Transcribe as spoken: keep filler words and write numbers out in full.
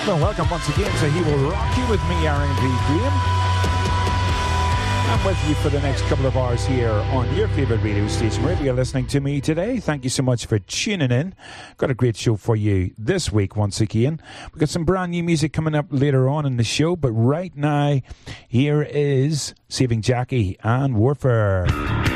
Well, welcome once again to He Will Rock You with me, Aaron B. Graham. I'm with you for the next couple of hours here on your favourite radio station, wherever you're listening to me today. Thank you so much for tuning in. Got a great show for you this week once again. We've got some brand new music coming up later on in the show, but right now, here is Saving Jackie and Warfare.